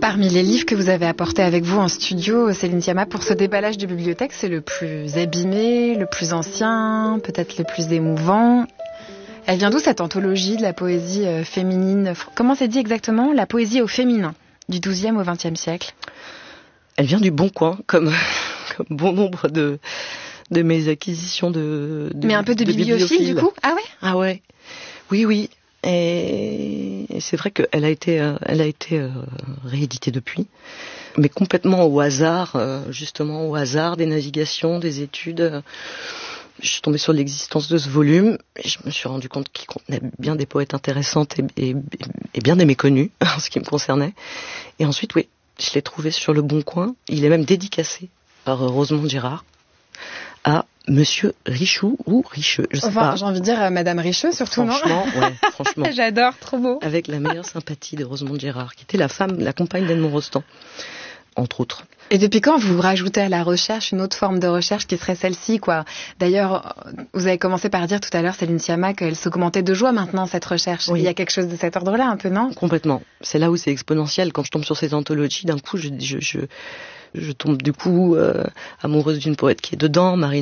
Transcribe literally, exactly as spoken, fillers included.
Parmi les livres que vous avez apportés avec vous en studio, Céline Sciamma, pour ce déballage de bibliothèque, c'est le plus abîmé, le plus ancien, peut-être le plus émouvant. Elle vient d'où cette anthologie de la poésie euh, féminine? Comment c'est dit exactement? La poésie au féminin, du douzième au vingtième siècle. Elle vient du Bon Coin, comme, comme bon nombre de, de mes acquisitions de, de Mais un peu de, de bibliophile, du coup? Ah ouais? Ah ouais. Oui, oui. Et, et c'est vrai qu'elle a été, euh, elle a été euh, rééditée depuis, mais complètement au hasard, euh, justement au hasard des navigations, des études. Euh, je suis tombée sur l'existence de ce volume et je me suis rendu compte qu'il contenait bien des poètes intéressantes et, et, et bien des méconnus en ce qui me concernait. Et ensuite, oui, je l'ai trouvé sur le Bon Coin. Il est même dédicacé par Rosemonde Girard à Monsieur Richoux ou Richeux, je sais enfin, pas. J'ai envie de dire euh, Madame Richeux, surtout, franchement, non? ouais, franchement. J'adore, trop beau. Avec la meilleure sympathie de Rosemonde Girard, qui était la femme, la compagne d'Edmond Rostand, entre autres. Et depuis quand vous rajoutez à la recherche une autre forme de recherche qui serait celle-ci, quoi? D'ailleurs, vous avez commencé par dire tout à l'heure, Céline Sciamma, qu'elle s'augmentait de joie maintenant, cette recherche. Oui. Il y a quelque chose de cet ordre-là, un peu, non? Complètement. C'est là où c'est exponentiel. Quand je tombe sur ces anthologies, d'un coup, je, je, je, je tombe du coup euh, amoureuse d'une poète qui est dedans, Marine